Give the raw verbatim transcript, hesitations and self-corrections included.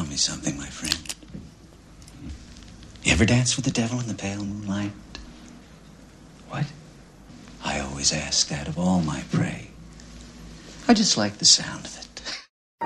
me something, my friend? You ever dance with the devil in the pale moonlight? What? I always ask that of all my prey. I just like the sound of it.